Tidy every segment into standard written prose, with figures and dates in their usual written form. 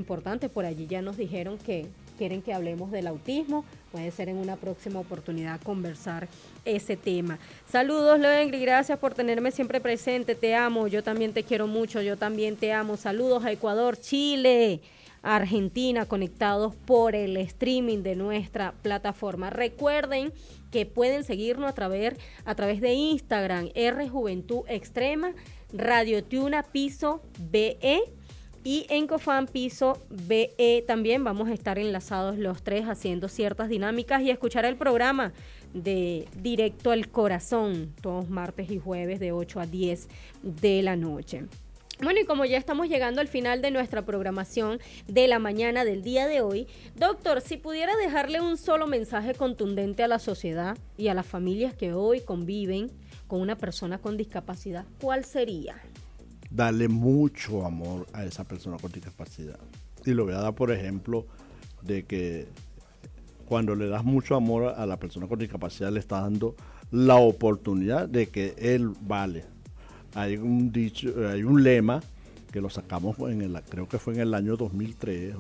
importante. Por allí ya nos dijeron que quieren que hablemos del autismo. Puede ser en una próxima oportunidad conversar ese tema. Saludos, Loengri, gracias por tenerme siempre presente. Te amo, yo también te quiero mucho, yo también te amo. Saludos a Ecuador, Chile, Argentina, conectados por el streaming de nuestra plataforma. Recuerden que pueden seguirnos a través de Instagram, Juventud Extrema, Radio Tuna Piso BE y Encofan Piso BE. También vamos a estar enlazados los tres haciendo ciertas dinámicas y escuchar el programa de Directo al Corazón todos martes y jueves de 8 a 10 de la noche. Bueno, y como ya estamos llegando al final de nuestra programación de la mañana del día de hoy, doctor, si pudiera dejarle un solo mensaje contundente a la sociedad y a las familias que hoy conviven con una persona con discapacidad, ¿cuál sería? Darle mucho amor a esa persona con discapacidad. Y lo voy a dar por ejemplo de que cuando le das mucho amor a la persona con discapacidad, le estás dando la oportunidad de que él vale. Hay un lema que lo sacamos creo que fue en el año 2003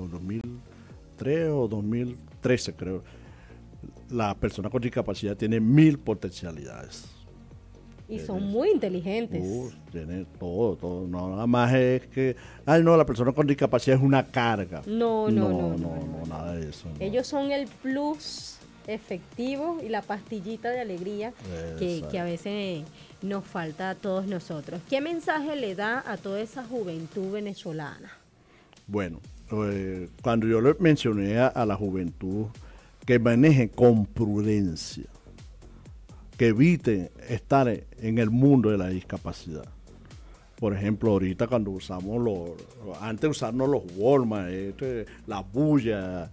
o 2013, creo. La persona con discapacidad tiene 1000 potencialidades. Y son muy inteligentes. Tiene todo. No, nada más es que, la persona con discapacidad es una carga. No, nada de eso. No. Ellos son el plus efectivo y la pastillita de alegría que a veces nos falta a todos nosotros. ¿Qué mensaje le da a toda esa juventud venezolana? Bueno, cuando yo le mencioné a la juventud que maneje con prudencia, que eviten estar en el mundo de la discapacidad. Por ejemplo, ahorita cuando antes de usarnos los Walmart, las bullas,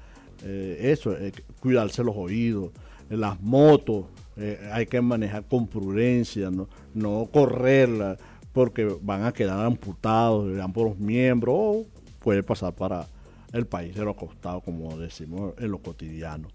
cuidarse los oídos, las motos, hay que manejar con prudencia, no correrla, porque van a quedar amputados de ambos miembros, o puede pasar para el país de los costados, como decimos en lo cotidiano.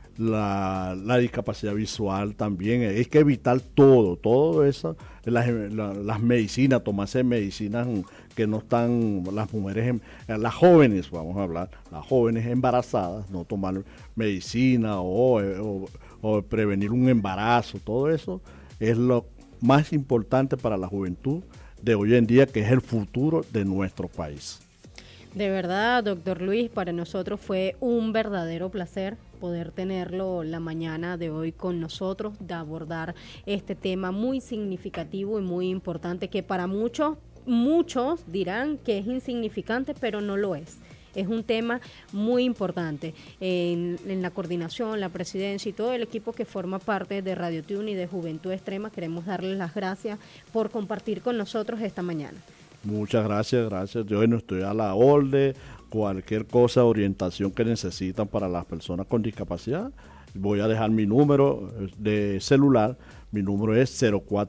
La discapacidad visual también, es que evitar todo eso, las medicinas, tomarse medicinas que no están, las mujeres, las jóvenes, vamos a hablar, las jóvenes embarazadas, no tomar medicina o prevenir un embarazo, todo eso es lo más importante para la juventud de hoy en día, que es el futuro de nuestro país. De verdad, doctor Luis, para nosotros fue un verdadero placer poder tenerlo la mañana de hoy con nosotros, de abordar este tema muy significativo y muy importante, que para muchos dirán que es insignificante, pero no lo es. Es un tema muy importante. En la coordinación, la presidencia y todo el equipo que forma parte de Radio Tune y de Juventud Extrema, queremos darles las gracias por compartir con nosotros esta mañana. Muchas gracias. Yo estoy a la orden. Cualquier cosa, orientación que necesitan para las personas con discapacidad, voy a dejar mi número de celular. Mi número es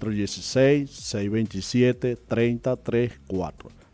0416-627-3034.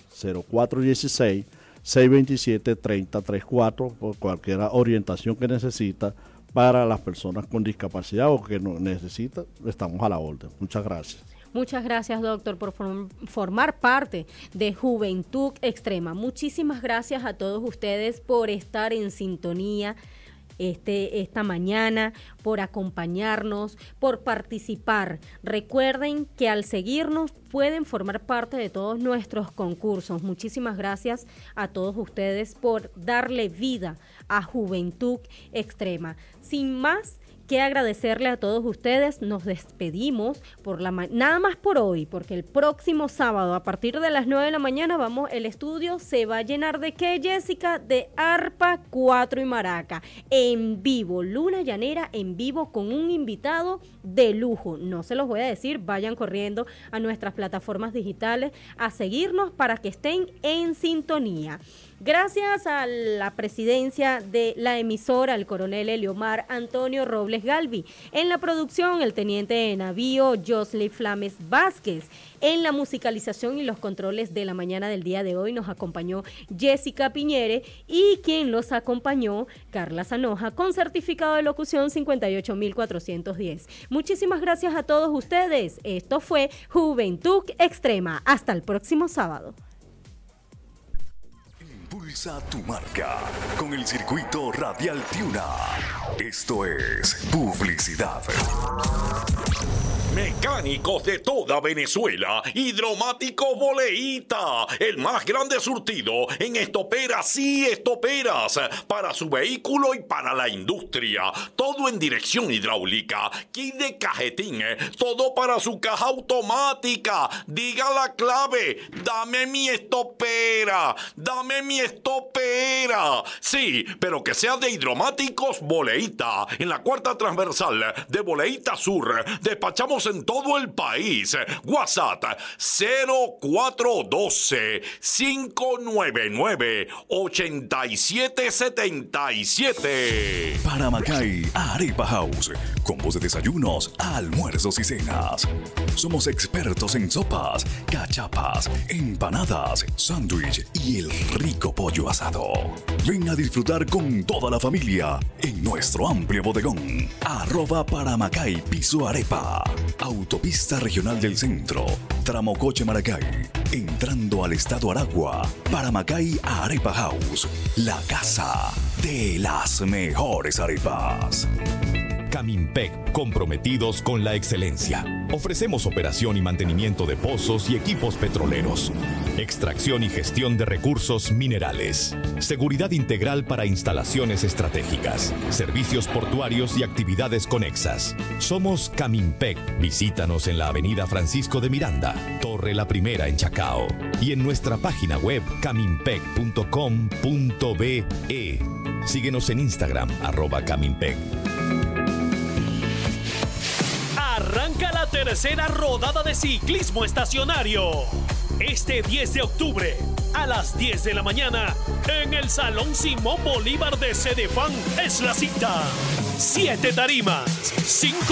0416-627-3034, por cualquier orientación que necesita para las personas con discapacidad o que no necesita, estamos a la orden. Muchas gracias. Muchas gracias, doctor, por formar parte de Juventud Extrema. Muchísimas gracias a todos ustedes por estar en sintonía esta mañana, por acompañarnos, por participar. Recuerden que al seguirnos pueden formar parte de todos nuestros concursos. Muchísimas gracias a todos ustedes por darle vida a Juventud Extrema. Sin más que agradecerle a todos ustedes, nos despedimos nada más por hoy, porque el próximo sábado a partir de las 9 de la mañana el estudio se va a llenar de ¿qué, Jessica? De arpa, 4 y maraca, en vivo, Luna Llanera en vivo con un invitado de lujo. No se los voy a decir, vayan corriendo a nuestras plataformas digitales a seguirnos para que estén en sintonía. Gracias a la presidencia de la emisora, el coronel Eliomar Antonio Robles Galvi. En la producción, el teniente de navío Josly Flames Vázquez. En la musicalización y los controles de la mañana del día de hoy nos acompañó Jessica Piñere y quien los acompañó, Carla Zanoja, con certificado de locución 58410. Muchísimas gracias a todos ustedes. Esto fue Juventud Extrema. Hasta el próximo sábado. Impulsa tu marca con el circuito Radial Tiuna. Esto es publicidad. Mecánicos de toda Venezuela, Hidromático Boleíta, el más grande surtido en estoperas y estoperas para su vehículo y para la industria. Todo en dirección hidráulica, kit de cajetín, todo para su caja automática. Diga la clave: dame mi estopera, dame mi estopera. Sí, pero que sea de Hidromáticos Boleíta, en la cuarta transversal de Boleíta Sur. Despachamos en todo el país. WhatsApp 0412-599-8777. Paramacay Arepa House. Combos de desayunos, almuerzos y cenas. Somos expertos en sopas, cachapas, empanadas, sándwich y el rico pollo asado. Ven a disfrutar con toda la familia en nuestro amplio bodegón. @Paramacay Piso Arepa. Autopista Regional del Centro, tramo Coche Maracay, entrando al estado Aragua. Paramacay Arepa House, la casa de las mejores arepas. Camimpec, comprometidos con la excelencia. Ofrecemos operación y mantenimiento de pozos y equipos petroleros, extracción y gestión de recursos minerales, seguridad integral para instalaciones estratégicas, servicios portuarios y actividades conexas. Somos Camimpec. Visítanos en la avenida Francisco de Miranda, Torre La Primera en Chacao, y en nuestra página web camimpec.com.be. Síguenos en Instagram @Camimpec. Arranca la tercera rodada de ciclismo estacionario. Este 10 de octubre, a las 10 de la mañana, en el Salón Simón Bolívar de Cedefán es la cita. 7 tarimas, 5